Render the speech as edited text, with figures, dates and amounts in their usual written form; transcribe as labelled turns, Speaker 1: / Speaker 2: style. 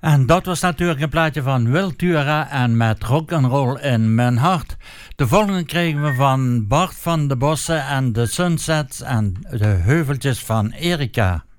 Speaker 1: En dat was natuurlijk een plaatje van Wiltura en met rock'n'roll in mijn hart. De volgende kregen we van Bart van de Bossen en de Sunsets en de Heuveltjes van Erika.